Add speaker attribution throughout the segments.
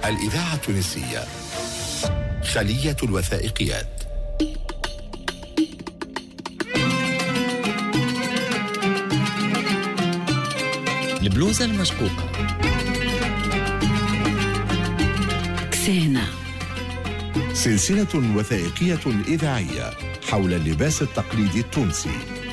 Speaker 1: الإذاعة التونسية خلية الوثائقيات.
Speaker 2: البلوزة المشقوقة.
Speaker 3: كسينا.
Speaker 1: سلسلة وثائقية إذاعية حول اللباس التقليدي التونسي.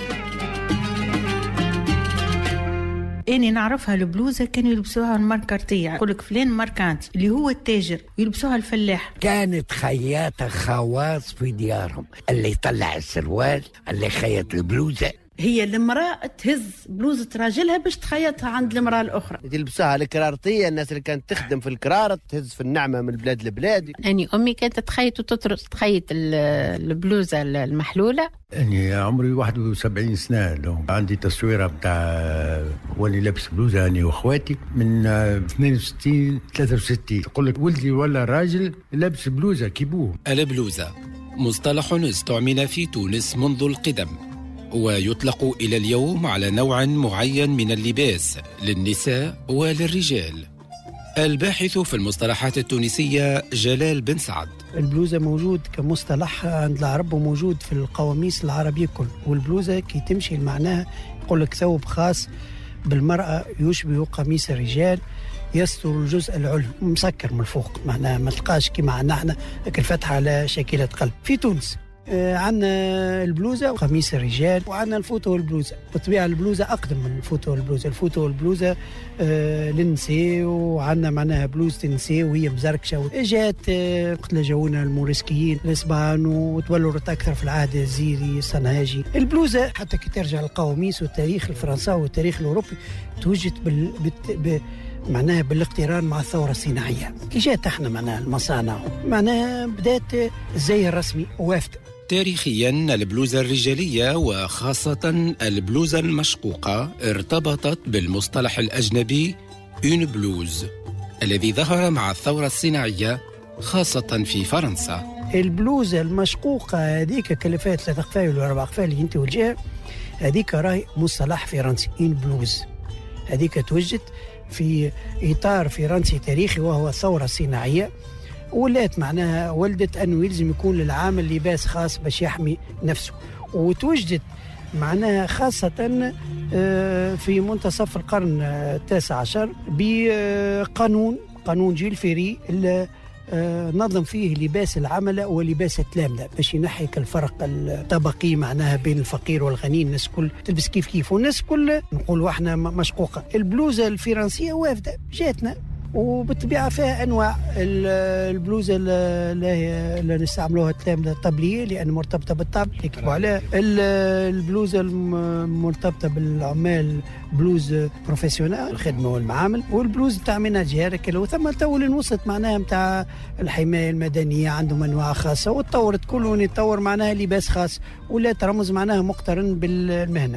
Speaker 4: اني نعرفها البلوزه كانوا يلبسوها الماركارتيه، يقول لك فلان ماركانت اللي هو التاجر، يلبسوها الفلاح.
Speaker 3: كانت خياطه خواص في ديارهم، اللي يطلع السروال، اللي خيط البلوزه.
Speaker 5: هي المرأة تهز بلوزة راجلها باش تخيطها عند المرأة الأخرى.
Speaker 6: تلبسها الكرارطية، الناس اللي كانت تخدم في الكرارة تهز في النعمة من البلاد لبلاد.
Speaker 7: يعني أمي كانت تخيط وتطرس، تخيط البلوزة المحلولة.
Speaker 8: يعني عمري 71 سنة، لو عندي تصويرة بتاع ولي لابس بلوزة أنا وأخواتي من 62 63. تقول لك ولدي ولا راجل لابس بلوزة كيبوه.
Speaker 9: البلوزة مصطلح استعمل في تونس منذ القدم، ويطلق إلى اليوم على نوع معين من اللباس للنساء وللرجال. الباحث في المصطلحات التونسية جلال بن سعد.
Speaker 10: البلوزة موجود كمصطلح عند العرب وموجود في القواميس العربية كل، والبلوزة كي تمشي معناها يقول لك ثوب خاص بالمرأة يشبه قميص الرجال، يستر الجزء العلوي مسكر من الفوق، معناها ما تلقاش كما عندنا احنا الفتحة على شكلة قلب. في تونس عندنا البلوزة وقميص الرجال، وعندنا الفوطة والبلوزة. بالطبيعة البلوزة أقدم من الفوطة والبلوزة. الفوطة والبلوزة للنساء، وعندنا معناها بلوزة النساء وهي مزركشة. جات قتل جونا الموريسكيين الإسبان وتولرت أكثر في العهد الزيري الصنهاجي. البلوزة حتى كي ترجع القواميس والتاريخ الفرنساوي والتاريخ الأوروبي توجد معناها بالاقتران مع الثورة الصناعية. كي جات احنا معناها المصانع معناها بدأت الزي الرسمي وافد.
Speaker 9: تاريخيا البلوزة الرجالية وخاصة البلوزة المشقوقة ارتبطت بالمصطلح الأجنبي اون بلوز الذي ظهر مع الثورة الصناعية خاصة في فرنسا.
Speaker 10: البلوزة المشقوقة هذيك كلفات 3 قفايل و4 قفايل اللي انت وجهها، هذيك راهي مصطلح فرنسي. اون بلوز هذيك توجد في إطار فرنسي تاريخي وهو الثورة الصناعية، ولات معناها ولدت أنه يلزم يكون للعامل لباس خاص باش يحمي نفسه، وتوجدت معناها خاصة في منتصف القرن 19 بقانون جيل فيري اللي نظم فيه لباس العملة ولباس التلامذة باش ينحي الفرق الطبقي معناها بين الفقير والغني. الناس كل تلبس كيف كيف، والناس كل نقولوا احنا مشقوقة. البلوزة الفرنسية وافدة جاتنا، وبالطبيعة فيها أنواع. البلوزة اللي نستعملوها التلامذة الطبلية لأن مرتبطة بالطبل يكتبوا عليها. البلوزة المرتبطة بالعمال بلوز بروفيسيونال الخدمة والمعامل، والبلوز بتاع مناجير كله. وثم تطور وصلت معناها بتاع الحماية المدنية عندهم أنواع خاصة، وتطورت كل يتطور معناها لباس خاص ولا ترمز معناها مقترن بالمهنة.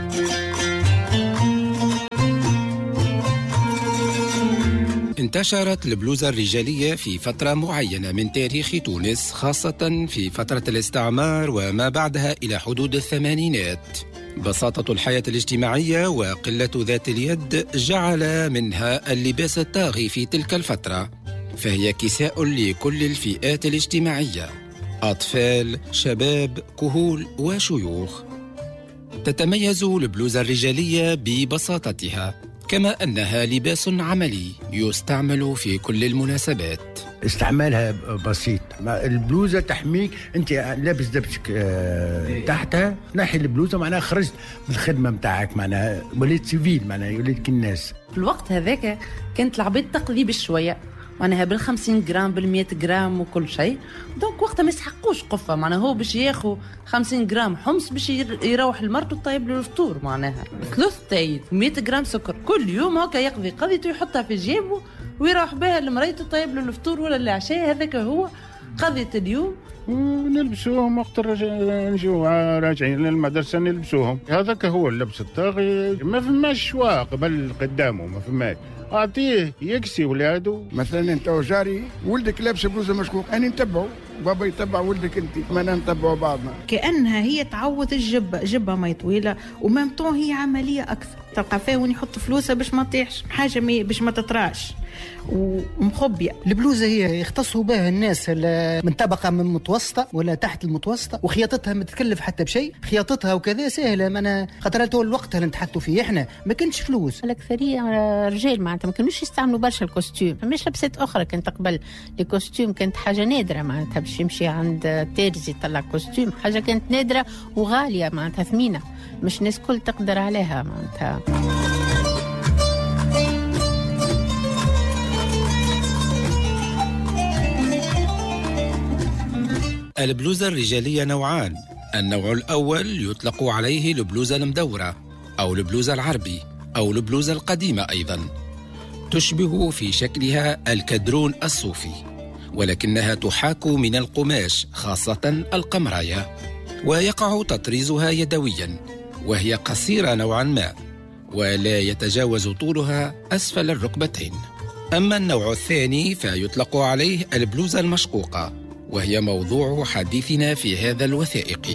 Speaker 9: انتشرت البلوزة الرجالية في فترة معينة من تاريخ تونس، خاصة في فترة الاستعمار وما بعدها إلى حدود الثمانينات. بساطة الحياة الاجتماعية وقلة ذات اليد جعل منها اللباس الطاغي في تلك الفترة، فهي كساء لكل الفئات الاجتماعية، أطفال، شباب، كهول وشيوخ. تتميز البلوزة الرجالية ببساطتها، كما أنها لباس عملي يستعمل في كل المناسبات.
Speaker 8: استعمالها بسيط. البلوزة تحميك، أنت لابس دبسك تحتها، ناحي البلوزة معناها خرجت من الخدمة متاعك، معناها وليت سيفيل، معناها وليت كالناس.
Speaker 5: في الوقت هذاك كانت العباد تقضي بشوية، معناها بال50 جرام بال100 جرام وكل شيء. دونك وقتها ما يسحقوش قفة، معناها هو باش ياخو 50 جرام حمص باش يروح لمرته طيب له الفطور، معناها 3 تايد 100 جرام سكر كل يوم هكا يقضي قضيته يحطها في جيبه ويروح بها لمريته طيب له الفطور ولا العشاء. هذاك هو قضية اليوم.
Speaker 11: ونلبسوهم وقت نجيو راجعين للمدرسة نلبسوهم. هذاك هو اللبس الطاغي، ما فماش شوا قبل قدامه، ما فماش. اعطيه يكسي ولاده.
Speaker 12: مثلا انت جاري ولدك لابس بلوزه مشكوك، انا نتبعه، بابا يتبع ولدك انت، ما نتبعوا بعضنا.
Speaker 4: كانها هي تعوض الجبه، جبه ما طويله ومامتون هي عمليه اكثر. تلقى فيها وين يحط فلوسها باش ما تطيحش حاجه باش ما تطراش ومخبيه.
Speaker 13: البلوزه هي يختصوا بها الناس من طبقه من متوسطه ولا تحت المتوسطه، وخياطتها ما تكلف حتى بشيء، خياطتها وكذا سهله. ما خاطر طول الوقت اللي نتحطوا فيه احنا ما كانش فلوس.
Speaker 7: الاكثريه رجال معناتها ما كانوش يستعملوا برشا الكوستيم، مش لبسات اخرى كانت قبل الكوستيم كانت حاجه نادره معناتها باش يمشي عند تيرزي يطلع كوستيم، حاجه كانت نادره وغاليه معناتها ثمينه، مش الناس كل تقدر عليها معناتها.
Speaker 9: البلوزة الرجالية نوعان. النوع الأول يطلق عليه البلوزة المدورة أو البلوزة العربي أو البلوزة القديمة أيضا، تشبه في شكلها الكدرون الصوفي، ولكنها تحاك من القماش خاصة القمراية، ويقع تطريزها يدويا، وهي قصيرة نوعا ما ولا يتجاوز طولها أسفل الركبتين. أما النوع الثاني فيطلق عليه البلوزة المشقوقة، وهي موضوع حديثنا في هذا الوثائقي.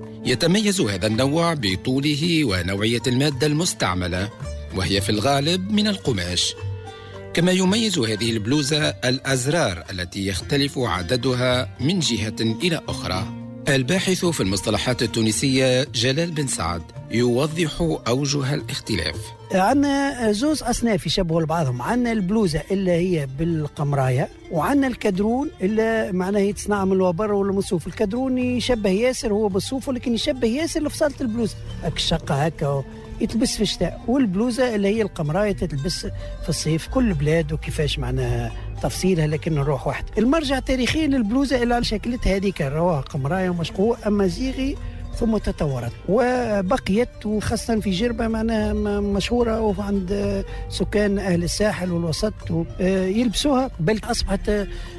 Speaker 9: يتميز هذا النوع بطوله ونوعية المادة المستعملة، وهي في الغالب من القماش. كما يميز هذه البلوزة الأزرار التي يختلف عددها من جهة إلى أخرى. الباحث في المصطلحات التونسية جلال بن سعد يوضح أوجه الاختلاف.
Speaker 10: عندنا زوز أصناف يشبهوا لبعضهم. عندنا البلوزة اللي هي بالقمراية، وعندنا الكدرون اللي معناه يتصنع من الوبر ولا من الصوف. الكدرون يشبه ياسر هو بالصوف، ولكن يشبه ياسر لفصالة البلوزة، هكا الشقة هكا يتلبس في الشتاء. والبلوزة اللي هي القمراية تتلبس في الصيف. كل بلاد وكيفاش معناها تفصيلها، لكن نروح واحد. المرجع التاريخي للبلوزة اللي على شكلتها هذيك رواها قمراية ومشقوق، أما زيغي ثم تطورت وبقيت، وخاصة في جربة معناها مشهورة وعند سكان أهل الساحل والوسط يلبسوها، بل أصبحت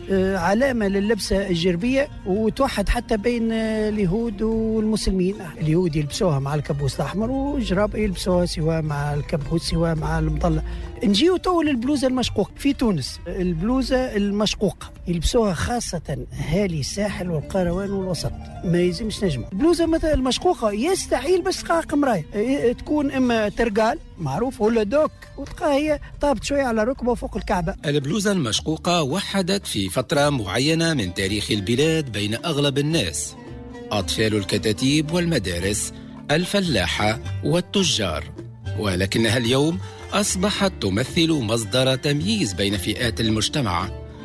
Speaker 10: علامة لللبسة الجربية، وتوحد حتى بين اليهود والمسلمين. اليهود يلبسوها مع الكبوس الأحمر، والجراب يلبسوها سواء مع الكبوس سواء مع المظلة. نجيو تو للبلوزة المشقوق في تونس. البلوزة المشقوقة يلبسوها خاصة أهالي الساحل والقروان والوسط، ما يلزمش نجمة. البلوزة مثلا المشقوقة يستحيل بس تلقاها قمراية، تكون إما ترقال معروف ولا دوك، وتلقاها هي طابت شوية على ركبة وفوق الكعبة.
Speaker 9: البلوزة المشقوقة وحدت في فترة معينة من تاريخ البلاد بين أغلب الناس، أطفال الكتاتيب والمدارس، الفلاحة والتجار، ولكنها اليوم أصبحت تمثل مصدر تمييز بين فئات المجتمع،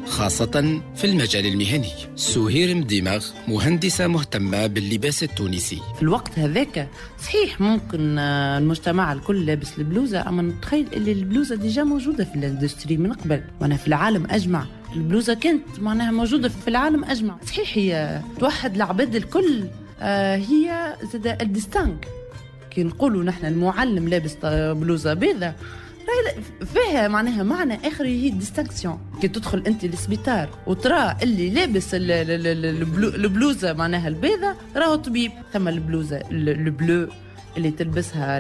Speaker 9: خاصة في المجال المهني. سهير مديمغ مهندسة مهتمة باللباس التونسي.
Speaker 5: في الوقت هذاك صحيح ممكن المجتمع الكل لابس البلوزة، أما نتخيل اللي البلوزة ديجا موجودة في الاندستري من قبل، وانا في العالم أجمع البلوزة كانت معناها موجودة في العالم أجمع. صحيح هي توحد العباد الكل، هي زاد الديستانك. كي نقولوا نحن المعلم لابس بلوزة بيضة فيها معناها معنى آخر، هي الديستانكسيون. كي تدخل أنت للسبيطار وترى اللي لابس البلوزة معناها البيضة راهو طبيب. ثم البلوزة البلو اللي تلبسها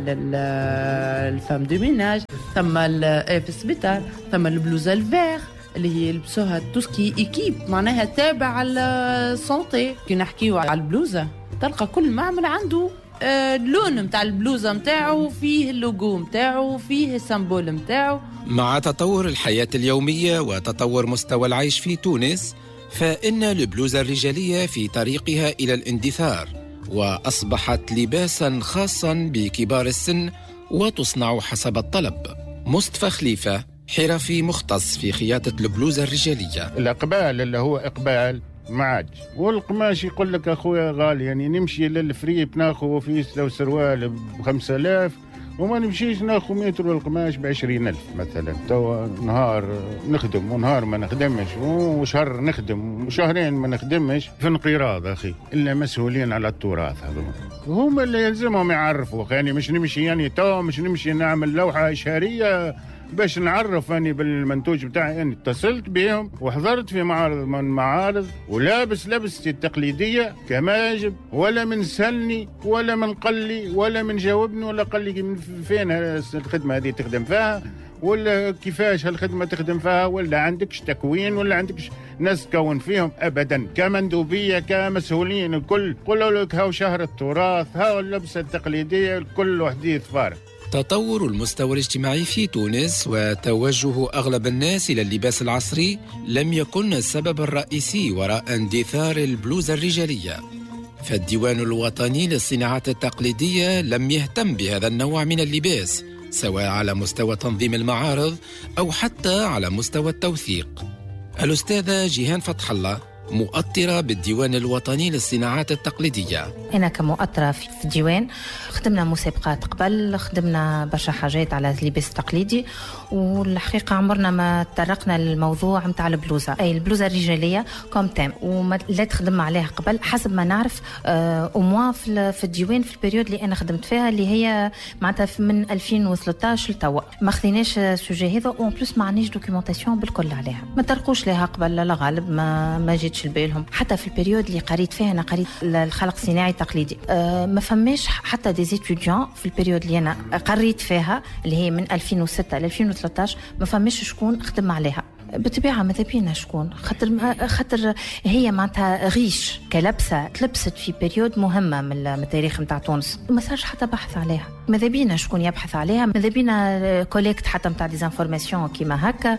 Speaker 5: للفام دو ميناج، ثم في السبيطار ثم البلوزة الفيغ اللي هي يلبسوها توسكي إيكيب معناها تابع السونتي. كي نحكيو على البلوزة تلقى كل معمل عنده اللون متاع البلوزة متاعه، فيه اللوجو متاعه، فيه السمبول متاعه.
Speaker 9: مع تطور الحياة اليومية وتطور مستوى العيش في تونس، فإن البلوزة الرجالية في طريقها إلى الاندثار، وأصبحت لباسا خاصا بكبار السن وتصنع حسب الطلب. مصطفى خليفة حرفي مختص في خياطة البلوزة الرجالية.
Speaker 11: الإقبال اللي هو إقبال معاج، والقماش يقول لك أخويا غالي، يعني نمشي للفريب ناخذ فيس لو سروال ب5000 وما نمشيش ناخذ متر القماش ب20,000 مثلا. تو نهار نخدم ونهار ما نخدمش، وشهر نخدم وشهرين ما نخدمش، في انقراض أخي. إلا مسؤولين على التراث هذوما هم اللي يلزمهم يعرفوا. يعني مش نمشي يعني تو مش نمشي نعمل لوحة إشهارية باش نعرف أني بالمنتوج بتاعي. أني اتصلت بهم وحضرت في معارض من معارض ولابس لبستي التقليدية كما يجب، ولا من سلني ولا من قلي ولا من جاوبني ولا قال لي فين الخدمة هذه تخدم فيها ولا كيفاش هالخدمة تخدم فيها، ولا عندكش تكوين، ولا عندكش ناس تكون فيهم أبدا، كمندوبية كمسؤولين الكل. قولوا لك هاو شهر التراث، هاو اللبسة التقليدية، الكل حديث فارغ.
Speaker 9: تطور المستوى الاجتماعي في تونس وتوجه أغلب الناس إلى اللباس العصري لم يكن السبب الرئيسي وراء اندثار البلوزة الرجالية، فالديوان الوطني للصناعات التقليدية لم يهتم بهذا النوع من اللباس، سواء على مستوى تنظيم المعارض أو حتى على مستوى التوثيق. الأستاذة جيهان فتح الله مؤطرة بالديوان الوطني للصناعات التقليدية.
Speaker 14: أنا كمؤطرة في الديوان خدمنا مسابقات قبل، خدمنا برشا حاجات على اللباس التقليدي، والحقيقة عمرنا ما تطرقنا للموضوع متاع البلوزة، أي البلوزة الرجالية كوم تام، وما لا تخدم عليها قبل حسب ما نعرف. أموا في الديوان في البريود اللي أنا خدمت فيها اللي هي معناتها من 2013 لتوا ما خذيناش سوجي هذا، وان بلس ما عندناش دوكيومونتاسيون بالكل عليها، ما ترقوش لها قبل لا غالب ما جيت بالهم. حتى في البريود اللي قريت فيها انا قريت الخلق الصناعي التقليدي، ما فماش حتى دي زيتيديون في البريود اللي انا قريت فيها اللي هي من 2006 ل 2013 ما فماش شكون خدم عليها. بالطبيعه ماذا بينا شكون، خاطر هي معناتها غيش كلبسه تلبست في بريود مهمه من التاريخ نتاع تونس، وما صارش حتى بحث عليها. ماذا بينا شكون يبحث عليها، ماذا بينا كوليكت حتى نتاع ديزانفورماسيون كيما هكا.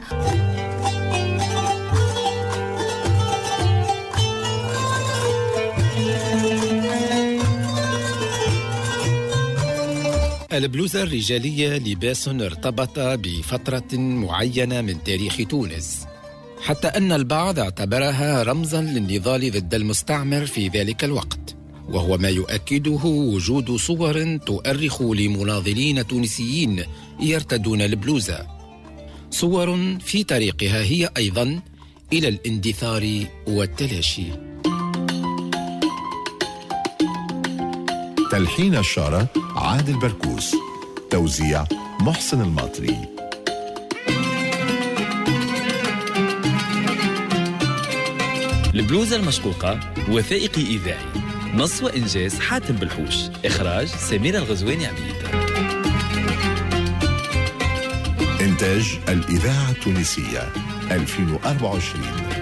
Speaker 9: البلوزة الرجالية لباس ارتبط بفترة معينة من تاريخ تونس، حتى أن البعض اعتبرها رمزاً للنضال ضد المستعمر في ذلك الوقت، وهو ما يؤكده وجود صور تؤرخ لمناضلين تونسيين يرتدون البلوزة، صور في طريقها هي أيضاً إلى الاندثار والتلاشي.
Speaker 1: تلحين الشارة عادل بركوس، توزيع محسن الماطري.
Speaker 2: البلوزة المشقوقة وثائقي إذاعي، نص وإنجاز حاتم بالحوش، إخراج سمير الغزواني عبيد.
Speaker 1: إنتاج الإذاعة التونسية 2024.